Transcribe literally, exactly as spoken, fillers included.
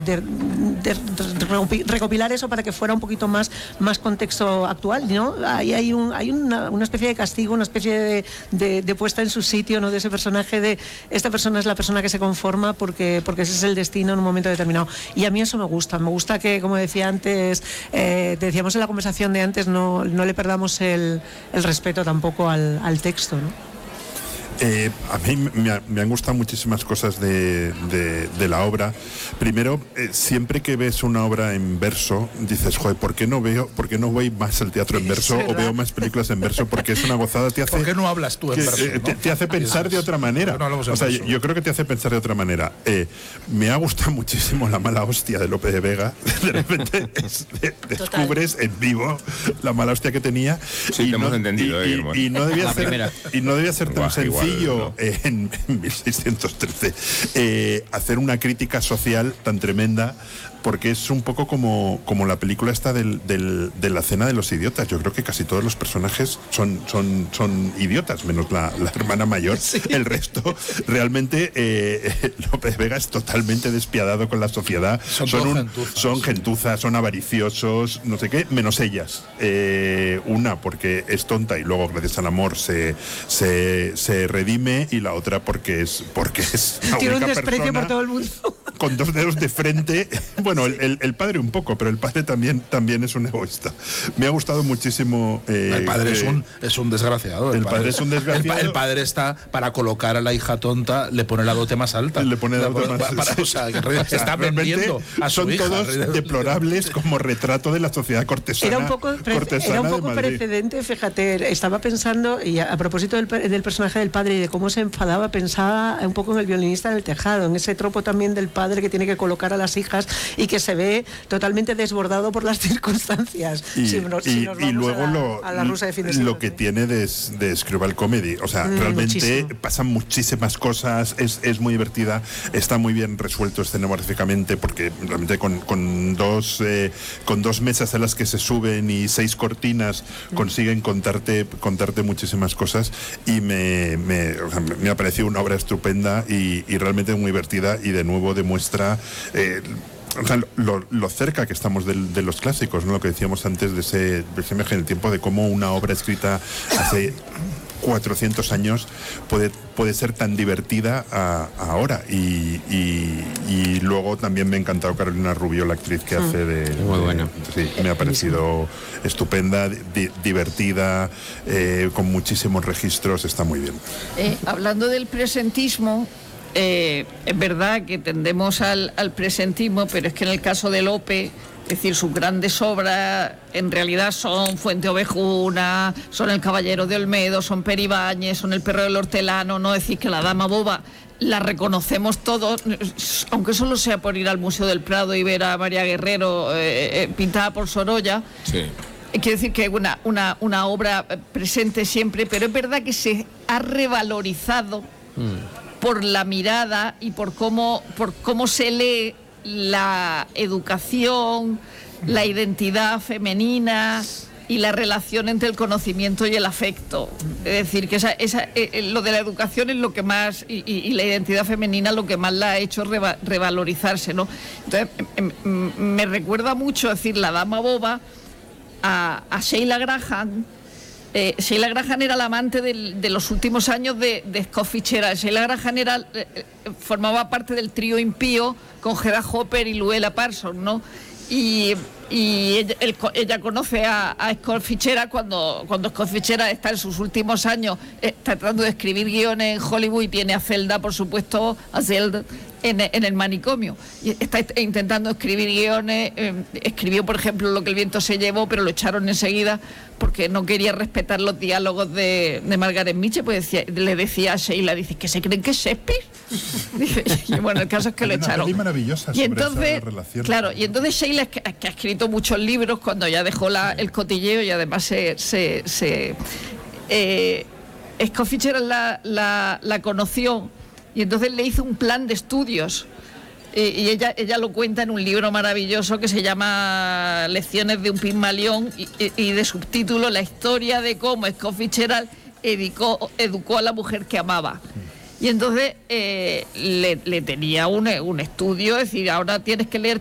De, de, de recopilar eso para que fuera un poquito más, más contexto actual, ¿no? Ahí hay, un, hay una, una especie de castigo, una especie de, de, de puesta en su sitio, ¿no? De ese personaje, de esta persona es la persona que se conforma porque, porque ese es el destino en un momento determinado. Y a mí eso me gusta, me gusta que, como decía antes, eh, decíamos en la conversación de antes, no, no le perdamos el, el respeto tampoco al, al texto, ¿no? Eh, a mí me, ha, me han gustado muchísimas cosas de, de, de la obra. Primero, eh, siempre que ves una obra en verso, dices, joder, ¿por qué no veo, por qué no voy más al teatro en verso o veo más películas en verso? Porque es una gozada, te hace... ¿Por qué no hablas tú en que, verso? Eh, ¿no? te, te hace pensar de otra manera. No o sea, yo, yo creo que te hace pensar de otra manera. Eh, me ha gustado muchísimo La mala hostia de Lope de Vega. De repente es, de, descubres en vivo la mala hostia que tenía. Sí, y te no, hemos entendido, y, eh, y, y no debía ser, y no debía ser tan Guau, sencillo. Igual, ¿no? eh, En, en mil seiscientos trece eh, hacer una crítica social tan tremenda, porque es un poco como, como la película esta del, del, de la cena de los idiotas. Yo creo que casi todos los personajes son, son, son idiotas, menos la, la hermana mayor. Sí. El resto, realmente, eh, López Vega es totalmente despiadado con la sociedad. Son, son, un, gentuzas, son sí. gentuzas, son avariciosos, no sé qué, menos ellas. Eh, una porque es tonta y luego, gracias al amor, se, se, se redime, y la otra porque es, porque es la tiene única un desprecio persona por todo el mundo. Con dos dedos de frente. Bueno, el, el, el padre un poco, pero el padre también, también es un egoísta. Me ha gustado muchísimo. Eh, el padre eh, es, un, es un desgraciado. El, el padre, padre es un desgraciado. El, el padre está, para colocar a la hija tonta, le pone la dote más alta. Le pone la dote más alta. O sea, que está vendiendo a su son hija, todos deplorables como retrato de la sociedad cortesana. Era un poco, cortesana era un poco precedente, fíjate, estaba pensando, y a, a propósito del, del personaje del padre y de cómo se enfadaba, pensaba un poco en El violinista en el tejado, en ese tropo también del padre que tiene que colocar a las hijas y que se ve totalmente desbordado por las circunstancias. Y, si nos, y, si nos y luego a la, lo, a la rusa de fin de semana, lo que ¿sí? tiene de, de Screwball Comedy, o sea, mm, realmente muchísimo. Pasan muchísimas cosas, es, es muy divertida, está muy bien resuelto escenográficamente, porque realmente con, con dos eh, con dos mesas a las que se suben y seis cortinas mm. consiguen contarte contarte muchísimas cosas, y me, me, o sea, me ha parecido una obra estupenda y, y realmente muy divertida, y de nuevo demuestra eh, o sea, lo, lo cerca que estamos de, de los clásicos, ¿no? Lo que decíamos antes de ese, de ese viaje en el tiempo, de cómo una obra escrita hace cuatrocientos años puede, puede ser tan divertida a, a ahora. Y, y, y luego también me ha encantado Carolina Rubio, la actriz que hace de... Muy de, buena. Sí, me ha parecido estupenda, di, divertida, eh, con muchísimos registros, está muy bien. Eh, hablando del presentismo, Eh, es verdad que tendemos al, al presentismo, pero es que en el caso de Lope, es decir, sus grandes obras en realidad son Fuente Ovejuna, son El Caballero de Olmedo, son Peribáñez, son El Perro del Hortelano. No decir que La Dama Boba la reconocemos todos, aunque solo sea por ir al Museo del Prado y ver a María Guerrero eh, eh, pintada por Sorolla. Sí. Quiero decir que es una, una, una obra presente siempre, pero es verdad que se ha revalorizado mm. por la mirada y por cómo, por cómo se lee la educación, la identidad femenina y la relación entre el conocimiento y el afecto. Es decir, que esa, esa, eh, lo de la educación es lo que más, y, y, y la identidad femenina lo que más la ha hecho reva, revalorizarse, ¿no? Entonces, eh, me recuerda mucho, es decir, La Dama Boba, a, a Sheila Graham. Eh, Sheila Graham era la amante del, de los últimos años de, de Scott Fitzgerald. Sheila Graham era, eh, formaba parte del trío impío con Hedda Hopper y Luella Parsons, ¿no? Y, y ella, el, ella conoce a, a Scott Fitzgerald cuando, cuando Scott Fitzgerald está en sus últimos años eh, tratando de escribir guiones en Hollywood, y tiene a Zelda, por supuesto, a Zelda en, en el manicomio. Y está intentando escribir guiones, eh, escribió, por ejemplo, Lo que el viento se llevó, pero lo echaron enseguida porque no quería respetar los diálogos de, de Margaret Mitchell, pues decía, le decía a Sheila, dice, ¿que se creen que es Shakespeare? Dice, y bueno, el caso es que lo echaron. Una maravillosa y entonces, esa relación. Claro, y entonces Sheila, que, que ha escrito muchos libros, cuando ya dejó la, el cotilleo, y además se... se, se eh, Scott Fitzgerald la, la, la conoció, y entonces le hizo un plan de estudios. Y ella, ella lo cuenta en un libro maravilloso que se llama Lecciones de un Pigmalión, y, y, y de subtítulo La historia de cómo Scott Fitzgerald educó, educó a la mujer que amaba. Y entonces eh, le, le tenía un, un estudio, es decir, ahora tienes que leer